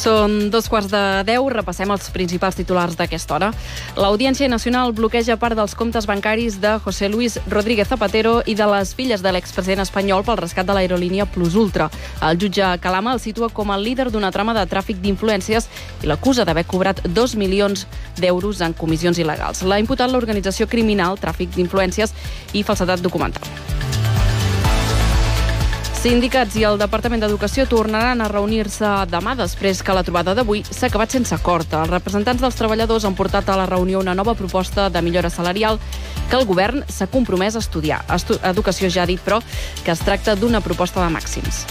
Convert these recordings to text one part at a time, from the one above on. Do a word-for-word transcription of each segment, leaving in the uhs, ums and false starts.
Són dos quarts de deu, repassem els principals titulars d'aquesta hora. L'Audiència Nacional bloqueja part dels comptes bancaris de José Luis Rodríguez Zapatero i de les filles de l'expresident espanyol pel rescat de l'aerolínia Plus Ultra. El jutge Calama el situa com a líder d'una trama de tràfic d'influències i l'acusa d'haver cobrat dos milions d'euros en comissions il·legals. L'ha imputat l'organització criminal, tràfic d'influències i falsedat documental. Sindicats i el Departament d'Educació tornaran a reunir-se demà després que la trobada d'avui s'ha acabat sense acord. Els representants dels treballadors han portat a la reunió una nova proposta de millora salarial que el govern s'ha compromès a estudiar. Estu- Educació ja ha dit, però, que es tracta d'una proposta de màxims.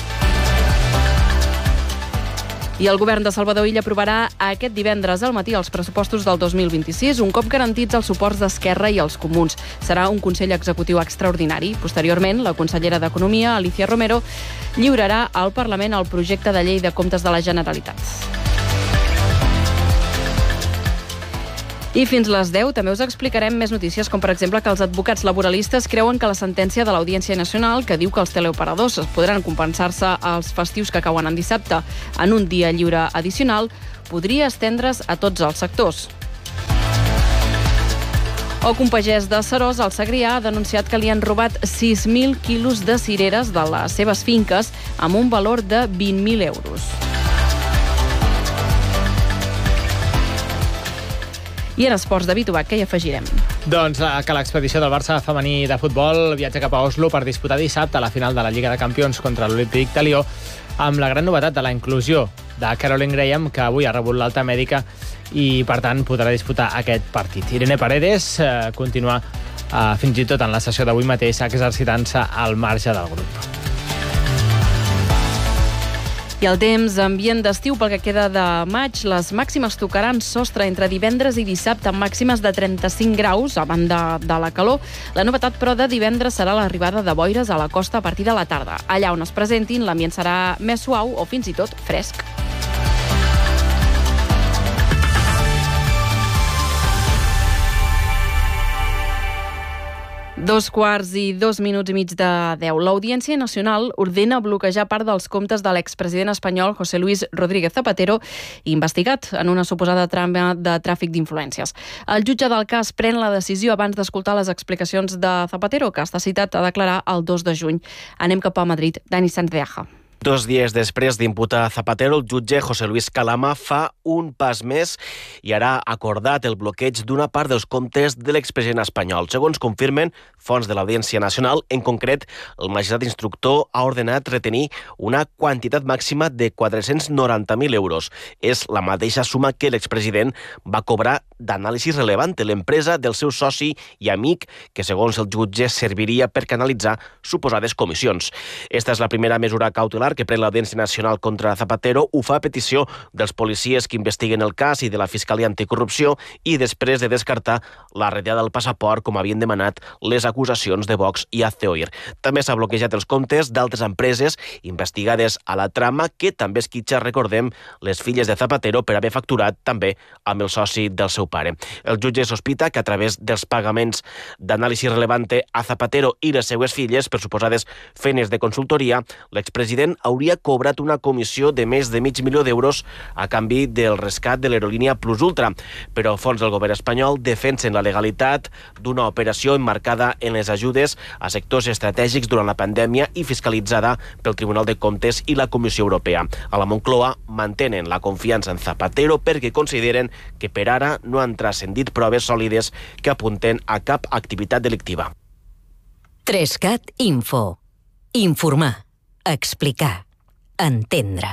I el govern de Salvador Illa aprovarà aquest divendres al matí els pressupostos del dos mil vint-i-sis, un cop garantits els suports d'Esquerra i els comuns. Serà un Consell Executiu extraordinari. Posteriorment, la consellera d'Economia, Alicia Romero, lliurarà al Parlament el projecte de llei de comptes de la Generalitat. I fins les deu també us explicarem més notícies, com per exemple que els advocats laboralistes creuen que la sentència de l'Audiència Nacional, que diu que els teleoperadors podran compensar-se als festius que cauen en dissabte en un dia lliure addicional, podria estendre's a tots els sectors. O que un pagès de Seròs, al Segrià, ha denunciat que li han robat sis mil quilos de cireres de les seves finques amb un valor de vint mil euros. I en esports, David Ubach, què hi afegirem? Doncs que l'expedició del Barça femení de futbol viatja cap a Oslo per disputar dissabte la final de la Lliga de Campions contra l'Olímpic de Lió, amb la gran novetat de la inclusió de Caroline Graham, que avui ha rebut l'alta mèdica i, per tant, podrà disputar aquest partit. Irene Paredes eh, continua eh, fins i tot en la sessió d'avui mateix exercitant-se al marge del grup. I el temps, ambient d'estiu pel que queda de maig. Les màximes tocaran sostre entre divendres i dissabte amb màximes de trenta-cinc graus, a banda de la calor. La novetat, però, de divendres serà l'arribada de boires a la costa a partir de la tarda. Allà on es presentin, l'ambient serà més suau o fins i tot fresc. Dos quarts i dos minuts i mig de deu. L'Audiència Nacional ordena bloquejar part dels comptes de l'expresident espanyol José Luis Rodríguez Zapatero, investigat en una suposada trama de tràfic d'influències. El jutge del cas pren la decisió abans d'escoltar les explicacions de Zapatero, que està citat a declarar el dos de juny. Anem cap a Madrid. Dani Sanz de Aja. Dos dies després d'imputar a Zapatero, el jutge José Luis Calama fa un pas més i ara ha acordat el bloqueig d'una part dels comptes de l'expresident espanyol. Segons confirmen fonts de l'Audiència Nacional, en concret, el magistrat instructor ha ordenat retenir una quantitat màxima de quatre-cents noranta mil euros. És la mateixa suma que l'expresident va cobrar d'Anàlisi Relevant, l'empresa del seu soci i amic, que segons el jutge serviria per canalitzar suposades comissions. Esta és la primera mesura cautelar que pren l'Audiència Nacional contra Zapatero. Ho fa a petició dels policies que investiguen el cas i de la Fiscalia Anticorrupció i després de descartar la retirada del passaport, com havien demanat les acusacions de Vox i Hazte-Oír. També s'ha bloquejat els comptes d'altres empreses investigades a la trama, que també esquitxa, recordem, les filles de Zapatero per haver facturat també amb el soci del seu pare. El jutge sospita que a través dels pagaments d'Anàlisi Relevante a Zapatero i les seues filles per suposades feines de consultoria, l'expresident hauria cobrat una comissió de més de mig milió d'euros a canvi del rescat de l'aerolínia Plus Ultra. Però fons del govern espanyol defensen la legalitat d'una operació emmarcada en les ajudes a sectors estratègics durant la pandèmia i fiscalitzada pel Tribunal de Comptes i la Comissió Europea. A la Moncloa mantenen la confiança en Zapatero perquè consideren que per ara no han transcendit proves sòlides que apunten a cap activitat delictiva. Trescat Info. Informar. Explicar. Entendre.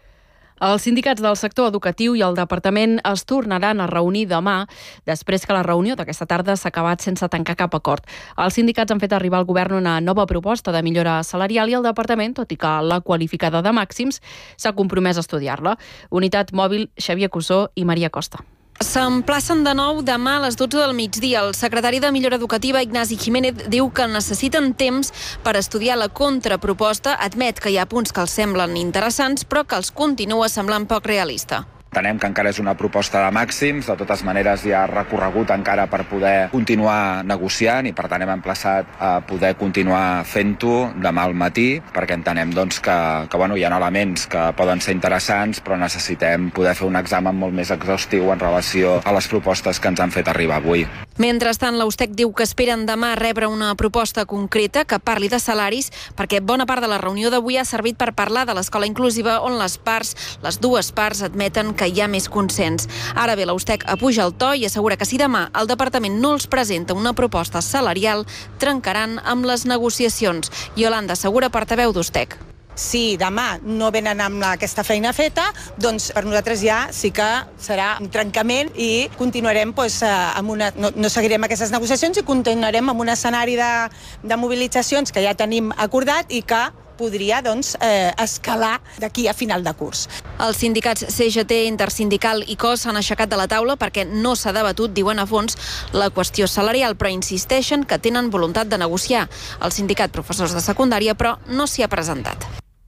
Els sindicats del sector educatiu i el departament es tornaran a reunir demà, després que la reunió d'aquesta tarda s'ha acabat sense tancar cap acord. Els sindicats han fet arribar al govern una nova proposta de millora salarial i el departament, tot i que la qualificada de màxims, s'ha compromès a estudiar-la. Unitat Mòbil, Xavier Cussó i Maria Costa. S'emplacen de nou demà a les dotze del migdia. El secretari de Millora Educativa, Ignasi Jiménez, diu que necessiten temps per estudiar la contraproposta. Admet que hi ha punts que els semblen interessants, però que els continua semblant poc realista. Entenem que encara és una proposta de màxims, de totes maneres hi ha recorregut encara per poder continuar negociant i per tant hem emplaçat a poder continuar fent-ho demà al matí, perquè entenem doncs, que, que bueno, hi ha elements que poden ser interessants, però necessitem poder fer un examen molt més exhaustiu en relació a les propostes que ens han fet arribar avui. Mentrestant, la USTEC diu que esperen demà rebre una proposta concreta que parli de salaris, perquè bona part de la reunió d'avui ha servit per parlar de l'escola inclusiva, on les parts, les dues parts, admeten que hi ha més consens. Ara bé, la USTEC apuja el to i assegura que si demà el departament no els presenta una proposta salarial, trencaran amb les negociacions. Yolanda Segura, portaveu d'USTEC. Si demà no venen amb aquesta feina feta, doncs per nosaltres ja sí que serà un trencament i continuarem doncs, amb una, no, no seguirem aquestes negociacions i continuarem amb un escenari de, de mobilitzacions que ja tenim acordat i que podria doncs, eh, escalar d'aquí a final de curs. Els sindicats C G T, Intersindical i C O S s'han aixecat de la taula perquè no s'ha debatut, diuen a fons, la qüestió salarial, però insisteixen que tenen voluntat de negociar. El sindicat Professors de Secundària, però, no s'hi ha presentat.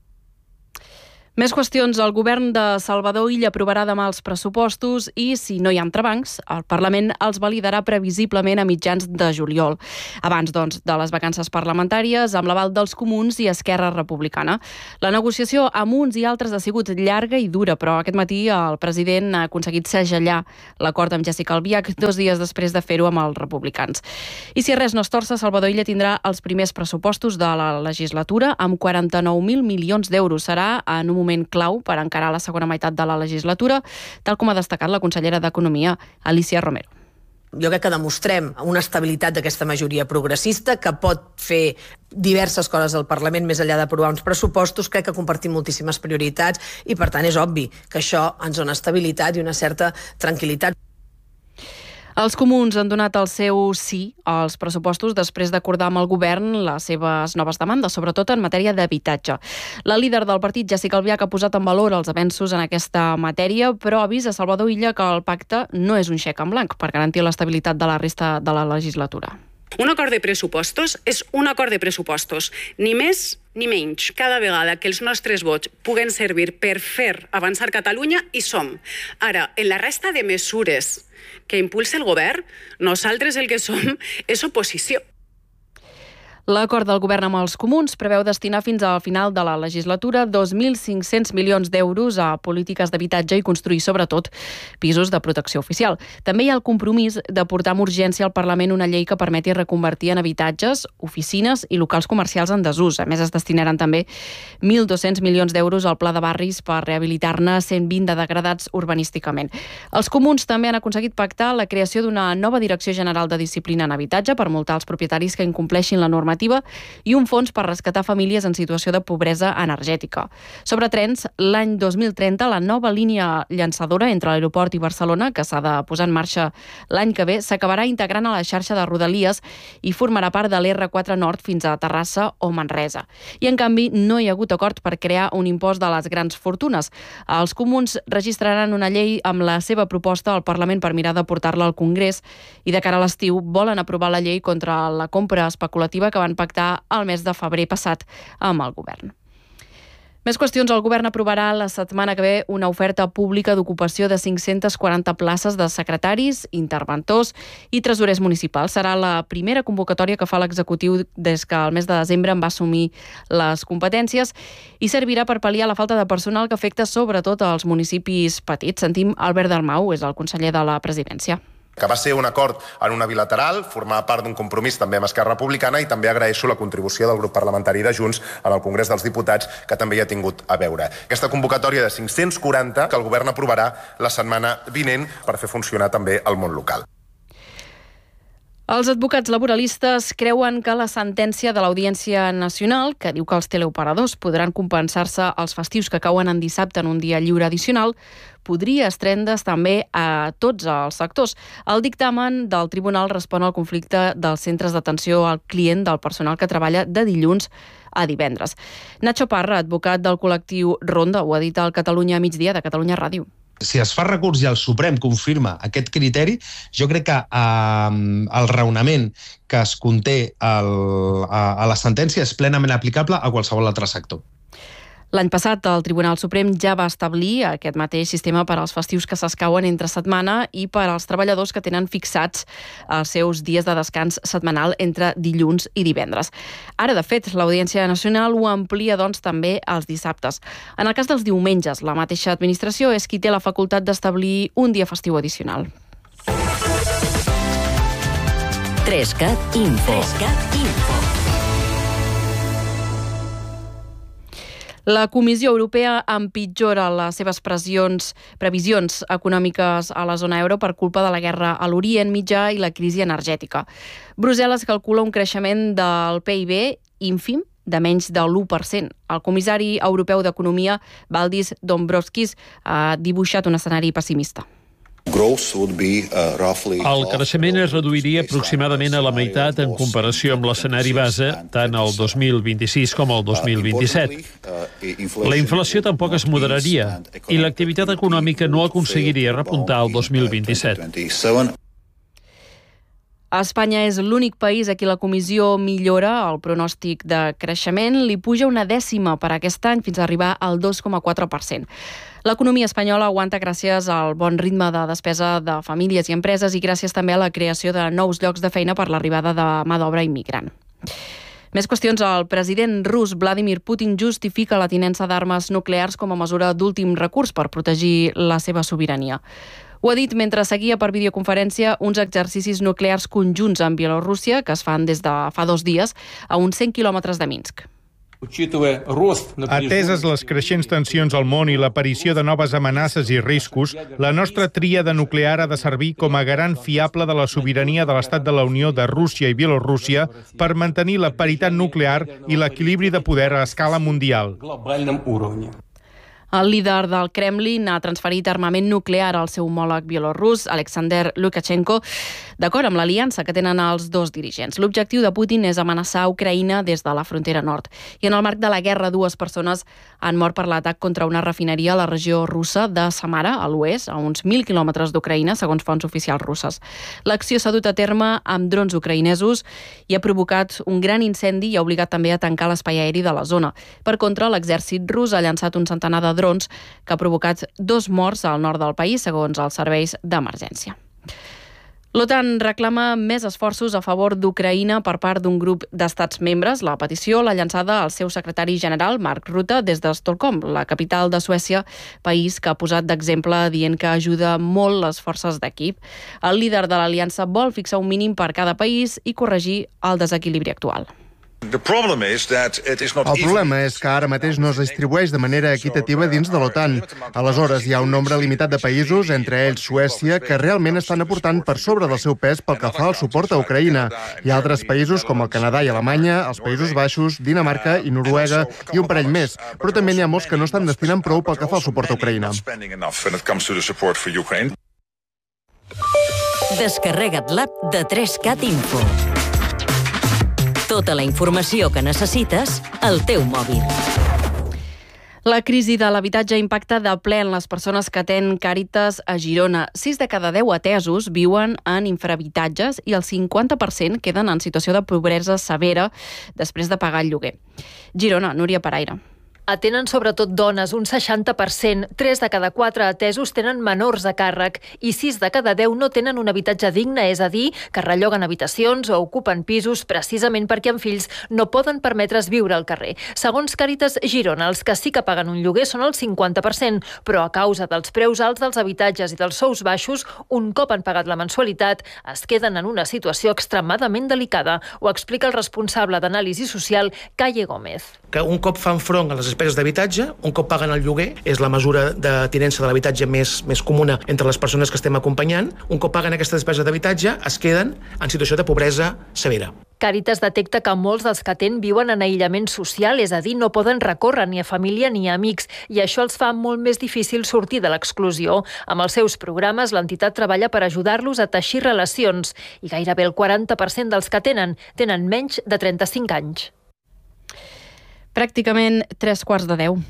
Més qüestions. El govern de Salvador Illa aprovarà demà els pressupostos i, si no hi ha entrebancs, el Parlament els validarà previsiblement a mitjans de juliol. Abans, doncs, de les vacances parlamentàries, amb l'aval dels Comuns i Esquerra Republicana. La negociació amb uns i altres ha sigut llarga i dura, però aquest matí el president ha aconseguit segellar l'acord amb Jessica Albiach dos dies després de fer-ho amb els republicans. I si res no es torça, Salvador Illa tindrà els primers pressupostos de la legislatura amb quaranta-nou mil milions d'euros. Serà en un moment clau per encarar la segona meitat de la legislatura, tal com ha destacat la consellera d'Economia, Alicia Romero. Jo crec que demostrem una estabilitat d'aquesta majoria progressista que pot fer diverses coses al Parlament més enllà d'aprovar uns pressupostos. Crec que compartim moltíssimes prioritats i, per tant, és obvi que això ens dona estabilitat i una certa tranquil·litat. Els Comuns han donat el seu sí als pressupostos després d'acordar amb el govern les seves noves demandes, sobretot en matèria d'habitatge. La líder del partit, Jessica Albiach, ha posat en valor els avenços en aquesta matèria, però avisa Salvador Illa que el pacte no és un xec en blanc per garantir l'estabilitat de la resta de la legislatura. Un acord de pressupostos és un acord de pressupostos, ni més ni menys. Cada vegada que els nostres vots puguen servir per fer avançar Catalunya, hi som. Ara, en la resta de mesures que impulsa el govern, nosaltres el que som és oposició. L'acord del govern amb els Comuns preveu destinar fins al final de la legislatura dos mil cinc-cents milions d'euros a polítiques d'habitatge i construir, sobretot, pisos de protecció oficial. També hi ha el compromís de portar amb urgència al Parlament una llei que permeti reconvertir en habitatges, oficines i locals comercials en desús. A més, es destinaran també mil dos-cents milions d'euros al Pla de Barris per rehabilitar-ne cent vint de degradats urbanísticament. Els Comuns també han aconseguit pactar la creació d'una nova Direcció General de Disciplina en Habitatge per multar els propietaris que incompleixin la normativa i un fons per rescatar famílies en situació de pobresa energètica. Sobre trens, l'any dos mil trenta, la nova línia llançadora entre l'aeroport i Barcelona, que s'ha de posar en marxa l'any que ve, s'acabarà integrant a la xarxa de Rodalies i formarà part de l'R quatre Nord fins a Terrassa o Manresa. I, en canvi, no hi ha hagut acord per crear un impost de les grans fortunes. Els Comuns registraran una llei amb la seva proposta al Parlament per mirar de portar-la al Congrés i de cara a l'estiu volen aprovar la llei contra la compra especulativa que van pactar el mes de febrer passat amb el govern. Més qüestions. El govern aprovarà la setmana que ve una oferta pública d'ocupació de cinc-centes quaranta places de secretaris, interventors i tresorers municipals. Serà la primera convocatòria que fa l'executiu des que el mes de desembre en va assumir les competències i servirà per pal·liar la falta de personal que afecta sobretot als municipis petits. Sentim Albert Dalmau, és el conseller de la presidència. Que va ser un acord en una bilateral, formar part d'un compromís també amb Esquerra Republicana i també agraeixo la contribució del grup parlamentari de Junts en el Congrés dels Diputats, que també hi ha tingut a veure. Aquesta convocatòria de cinc-cents quaranta que el govern aprovarà la setmana vinent per fer funcionar també el món local. Els advocats laboralistes creuen que la sentència de l'Audiència Nacional, que diu que els teleoperadors podran compensar-se els festius que cauen en dissabte en un dia lliure addicional, podria estendre's també a tots els sectors. El dictamen del tribunal respon al conflicte dels centres d'atenció al client del personal que treballa de dilluns a divendres. Nacho Parra, advocat del col·lectiu Ronda, ho ha dit al Catalunya a migdia de Catalunya Ràdio. Si es fa recurs i el Suprem confirma aquest criteri, jo crec que eh, el raonament que es conté el, a, a la sentència és plenament aplicable a qualsevol altre sector. L'any passat, el Tribunal Suprem ja va establir aquest mateix sistema per als festius que s'escauen entre setmana i per als treballadors que tenen fixats els seus dies de descans setmanal entre dilluns i divendres. Ara, de fet, l'Audiència Nacional ho amplia, doncs, també als dissabtes. En el cas dels diumenges, la mateixa administració és qui té la facultat d'establir un dia festiu addicional. Trescat Info. Trescat Info. La Comissió Europea empitjora les seves pressions, previsions econòmiques a la zona euro per culpa de la guerra a l'Orient Mitjà i la crisi energètica. Brussel·les calcula un creixement del P I B ínfim de menys de l'u per cent. El comissari europeu d'Economia, Valdis Dombrovskis, ha dibuixat un escenari pessimista. El creixement es reduiria aproximadament a la meitat en comparació amb l'escenari base, tant el dos mil vint-i-sis com el dos mil vint-i-set. La inflació tampoc es moderaria i l'activitat econòmica no aconseguiria repuntar el dos mil vint-i-set. Espanya és l'únic país a qui la Comissió millora el pronòstic de creixement. Li puja una dècima per aquest any fins a arribar al dos coma quatre per cent. L'economia espanyola aguanta gràcies al bon ritme de despesa de famílies i empreses i gràcies també a la creació de nous llocs de feina per l'arribada de mà d'obra immigrant. Més qüestions. El president rus Vladimir Putin justifica la tinença d'armes nuclears com a mesura d'últim recurs per protegir la seva sobirania. Ho ha dit mentre seguia per videoconferència uns exercicis nuclears conjunts amb Bielorússia que es fan des de fa dos dies a uns cent quilòmetres de Minsk. Ateses les creixents tensions al món i l'aparició de noves amenaces i riscos, la nostra tríada nuclear ha de servir com a garant fiable de la sobirania de l'Estat de la Unió de Rússia i Bielorússia per mantenir la paritat nuclear i l'equilibri de poder a escala mundial. El líder del Kremlin ha transferit armament nuclear al seu homòleg bielorrus, Alexander Lukashenko, d'acord amb l'aliança que tenen els dos dirigents. L'objectiu de Putin és amenaçar Ucraïna des de la frontera nord. I en el marc de la guerra, dues persones han mort per l'atac contra una refineria a la regió russa de Samara, a l'oest, a uns mil quilòmetres d'Ucraïna, segons fonts oficials russes. L'acció s'ha dut a terme amb drons ucraïnesos i ha provocat un gran incendi i ha obligat també a tancar l'espai aeri de la zona. Per contra, l'exèrcit rus ha llançat un centenar de drons que ha provocat dos morts al nord del país, segons els serveis d'emergència. L'OTAN reclama més esforços a favor d'Ucraïna per part d'un grup d'estats membres. La petició l'ha llançada el seu secretari general, Mark Rutte, des d'Estocolm, la capital de Suècia, país que ha posat d'exemple dient que ajuda molt les forces d'equip. El líder de l'aliança vol fixar un mínim per cada país i corregir el desequilibri actual. El problema és que ara mateix no es distribueix de manera equitativa dins de l'OTAN. Aleshores, hi ha un nombre limitat de països, entre ells Suècia, que realment estan aportant per sobre del seu pes pel que fa al suport a Ucraïna. Hi ha altres països com el Canadà i Alemanya, els Països Baixos, Dinamarca i Noruega i un parell més, però també n'hi ha molts que no estan destinant prou pel que fa al suport a Ucraïna. Descarrega't l'app de trescat Info. Tota la informació que necessites al teu mòbil. La crisi de l'habitatge impacta de ple en les persones que atén Càritas a Girona. Sis de cada deu atesos viuen en infrahabitatges i el cinquanta per cent queden en situació de pobresa severa després de pagar el lloguer. Girona, Núria Paraire. Atenen sobretot dones, un seixanta per cent. Tres de cada quatre atesos tenen menors a càrrec i sis de cada deu no tenen un habitatge digne, és a dir, que relloguen habitacions o ocupen pisos precisament perquè amb fills no poden permetre's viure al carrer. Segons Càritas Girona, els que sí que paguen un lloguer són el cinquanta per cent, però a causa dels preus alts dels habitatges i dels sous baixos, un cop han pagat la mensualitat, es queden en una situació extremadament delicada. Ho explica el responsable d'anàlisi social, Calle Gómez. Que un cop fan front a les despeses d'habitatge, un cop paguen el lloguer, és la mesura de tinença de l'habitatge més, més comuna entre les persones que estem acompanyant, un cop paguen aquesta despesa d'habitatge, es queden en situació de pobresa severa. Càritas detecta que molts dels que atén viuen en aïllament social, és a dir, no poden recórrer ni a família ni a amics, i això els fa molt més difícil sortir de l'exclusió. Amb els seus programes, l'entitat treballa per ajudar-los a teixir relacions, i gairebé el quaranta per cent dels que tenen tenen menys de trenta-cinc anys. Pràcticament tres quarts de deu.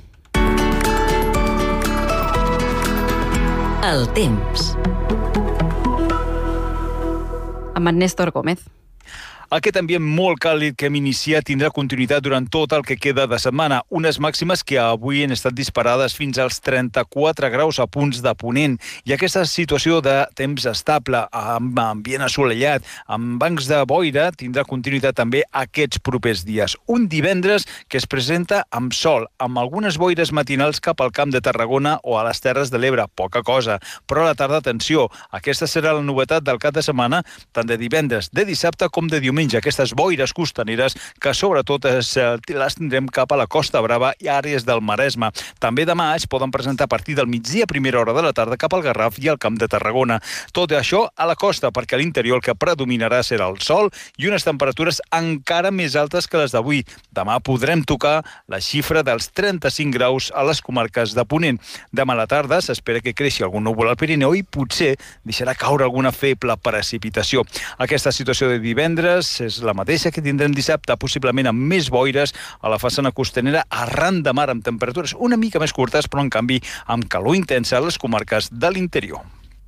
El temps. Amb en Néstor Gómez. Aquest ambient molt càlid que hem iniciat tindrà continuïtat durant tot el que queda de setmana. Unes màximes que avui han estat disparades fins als trenta-quatre graus a punts de Ponent. I aquesta situació de temps estable, amb ambient assolellat, amb bancs de boira, tindrà continuïtat també aquests propers dies. Un divendres que es presenta amb sol, amb algunes boires matinals cap al Camp de Tarragona o a les Terres de l'Ebre. Poca cosa. Però a la tarda, atenció, aquesta serà la novetat del cap de setmana, tant de divendres, de dissabte com de diumenge. Aquestes boires costaneres que sobretot es, les tindrem cap a la Costa Brava i àrees del Maresme. També demà es poden presentar a partir del migdia a primera hora de la tarda cap al Garraf i al Camp de Tarragona. Tot això a la costa, perquè a l'interior el que predominarà serà el sol i unes temperatures encara més altes que les d'avui. Demà podrem tocar la xifra dels trenta-cinc graus a les comarques de Ponent. Demà a la tarda s'espera que creixi algun núvol al Pirineu i potser deixarà caure alguna feble precipitació. Aquesta situació de divendres és la mateixa que tindrem dissabte, possiblement amb més boires a la façana costanera arran de mar, amb temperatures una mica més curtes, però en canvi amb calor intensa a les comarques de l'interior.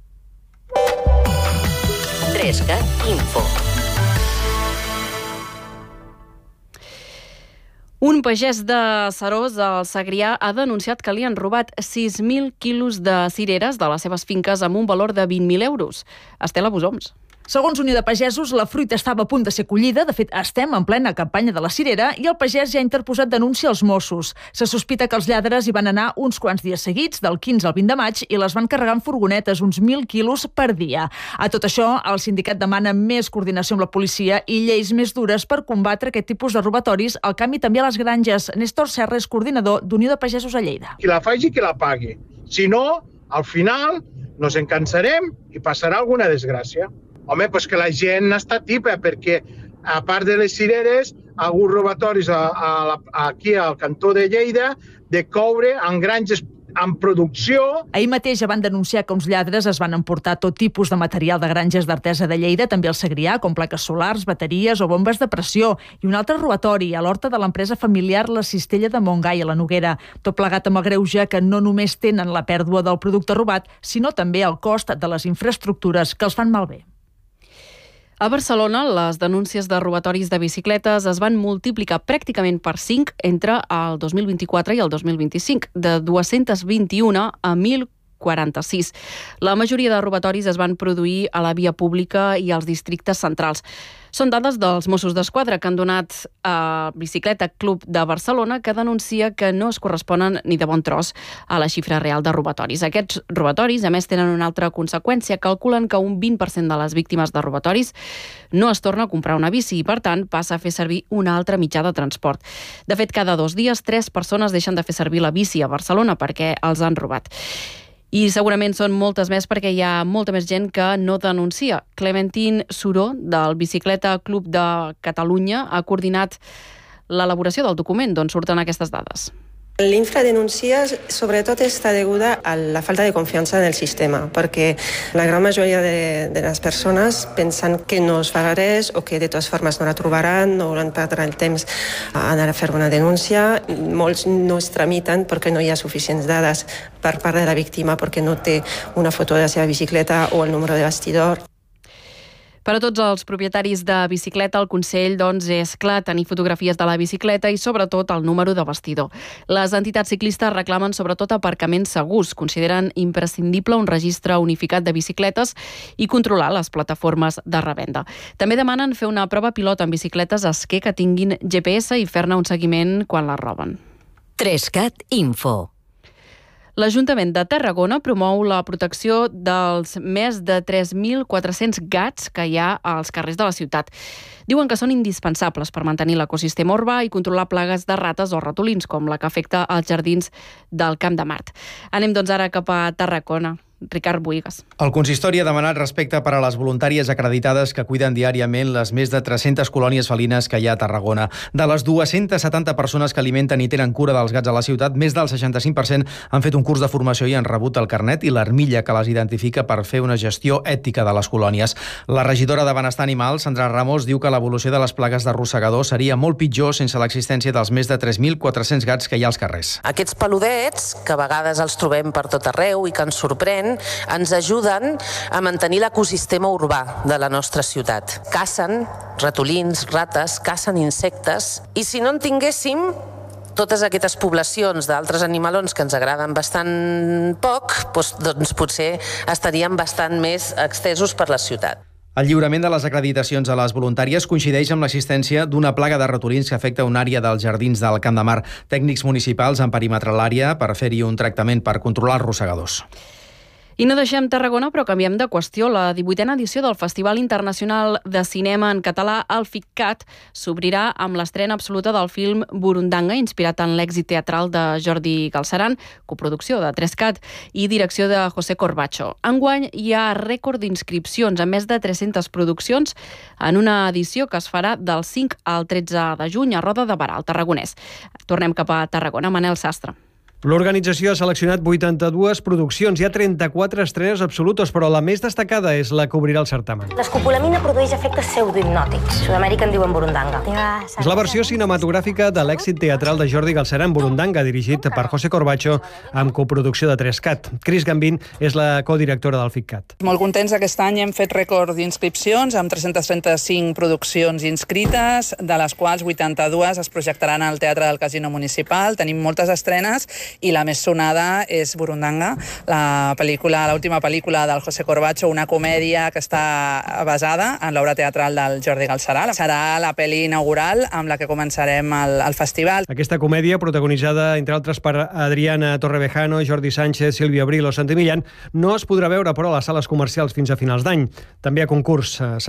trescat Info. Un pagès de Serós, al Segrià, ha denunciat que li han robat sis mil quilos de cireres de les seves finques amb un valor de vint mil euros. Estela Bosoms. Segons Unió de Pagesos, la fruita estava a punt de ser collida. De fet, estem en plena campanya de la cirera i el pagès ja ha interposat denúncia als Mossos. Se sospita que els lladres hi van anar uns quants dies seguits, del quinze al vint de maig, i les van carregar en furgonetes, uns mil quilos per dia. A tot això, el sindicat demana més coordinació amb la policia i lleis més dures per combatre aquest tipus de robatoris, al canvi també a les granges. Néstor Serra és coordinador d'Unió de Pagesos a Lleida. Qui la faci, qui la pagui. Si no, al final nos encansarem i passarà alguna desgràcia. Home, doncs que la gent està tipa, perquè a part de les cireres, ha hagut robatoris a, a, a, aquí al cantó de Lleida de coure en granges en producció. Ahir mateix ja van denunciar que uns lladres es van emportar tot tipus de material de granges d'Artesa de Lleida, també al Segrià, com plaques solars, bateries o bombes de pressió. I un altre robatori a l'horta de l'empresa familiar La Cistella de Montgai, a la Noguera. Tot plegat amb el greuge que no només tenen la pèrdua del producte robat, sinó també el cost de les infraestructures que els fan malbé. A Barcelona, les denúncies de robatoris de bicicletes es van multiplicar pràcticament per cinc entre el dos mil vint-i-quatre i el dos mil vint-i-cinc, de dues-centes vint-i-una a mil quaranta-sis. La majoria de robatoris es van produir a la via pública i als districtes centrals. Són dades dels Mossos d'Esquadra que han donat a Bicicleta Club de Barcelona, que denuncia que no es corresponen ni de bon tros a la xifra real de robatoris. Aquests robatoris, a més, tenen una altra conseqüència. Calculen que un vint per cent de les víctimes de robatoris no es torna a comprar una bici i, per tant, passa a fer servir un altre mitjà de transport. De fet, cada dos dies, tres persones deixen de fer servir la bici a Barcelona perquè els han robat. I segurament són moltes més perquè hi ha molta més gent que no denuncia. Clementine Suró, del Bicicleta Club de Catalunya, ha coordinat l'elaboració del document d'on surten aquestes dades. L'infradenuncia sobretot està deguda a la falta de confiança en el sistema, perquè la gran majoria de, de les persones pensen que no es farà res o que de totes formes no la trobaran, no hauran perdre el temps a anar a fer una denúncia. Molts no es tramiten perquè no hi ha suficients dades per part de la víctima, perquè no té una foto de la seva bicicleta o el número de bastidor. Per a tots els propietaris de bicicleta, el consell doncs, és clar tenir fotografies de la bicicleta i sobretot el número de bastidor. Les entitats ciclistes reclamen sobretot aparcaments segurs, consideren imprescindible un registre unificat de bicicletes i controlar les plataformes de revenda. També demanen fer una prova pilot amb bicicletes esquer que tinguin G P S i fer-ne un seguiment quan les roben. trescat Info. L'Ajuntament de Tarragona promou la protecció dels més de tres mil quatre-cents gats que hi ha als carrers de la ciutat. Diuen que són indispensables per mantenir l'ecosistema urbà i controlar plagues de rates o ratolins, com la que afecta els jardins del Camp de Mart. Anem doncs ara cap a Tarragona. Ricard Boigas. El consistori ha demanat respecte per a les voluntàries acreditades que cuiden diàriament les més de tres-centes colònies felines que hi ha a Tarragona. De les dues-centes setanta persones que alimenten i tenen cura dels gats a la ciutat, més del seixanta-cinc per cent han fet un curs de formació i han rebut el carnet i l'armilla que les identifica per fer una gestió ètica de les colònies. La regidora de Benestar Animal, Sandra Ramos, diu que l'evolució de les plagues d'arrossegador seria molt pitjor sense l'existència dels més de tres mil quatre-cents gats que hi ha als carrers. Aquests peludets, que a vegades els trobem per tot arreu i que ens sorprèn, precisament ens ajuden a mantenir l'ecosistema urbà de la nostra ciutat. Cacen ratolins, rates, cacen insectes, i si no en tinguéssim, totes aquestes poblacions d'altres animalons que ens agraden bastant poc, doncs, doncs potser estaríem bastant més extesos per la ciutat. El lliurament de les acreditacions a les voluntàries coincideix amb l'existència d'una plaga de ratolins que afecta una àrea dels jardins del Camp de Mar. Tècnics municipals han perimetrat l'àrea per fer-hi un tractament per controlar els rosegadors. I no deixem Tarragona, però canviem de qüestió. La divuitena edició del Festival Internacional de Cinema en Català, el FICCAT, s'obrirà amb l'estrena absoluta del film Burundanga, inspirat en l'èxit teatral de Jordi Galceran, coproducció de Trescat i direcció de José Corbacho. Enguany hi ha rècord d'inscripcions, a més de tres-centes produccions, en una edició que es farà del cinc al tretze de juny a Roda de Barà, al Tarragonès. Tornem cap a Tarragona. Manel Sastre. L'organització ha seleccionat vuitanta-dues produccions. Hi ha trenta-quatre estrenes absolutes, però la més destacada és la que obrirà el certamen. L'escopolamina produeix efectes pseudohipnòtics. A Sud-amèrica en diuen Burundanga. És la versió cinematogràfica de l'èxit teatral de Jordi Galceran, Burundanga, dirigit per José Corbacho, amb coproducció de Trescat. Cris Gambín és la codirectora del FICCAT. Molt contents aquest any hem fet rècord d'inscripcions, amb tres-cents trenta-cinc produccions inscrites, de les quals vuitanta-dues es projectaran al Teatre del Casino Municipal. Tenim moltes estrenes, i la més sonada és Burundanga, la pel·lícula, l'última pel·lícula del José Corbacho, una comèdia que està basada en l'obra teatral del Jordi Galceran. Serà la pel·li inaugural amb la que començarem el, el festival. Aquesta comèdia, protagonitzada, entre altres, per Adriana Torrevejano, Jordi Sánchez, Sílvia Abril o Santi Millán, no es podrà veure, però, a les sales comercials fins a finals d'any. També a concurs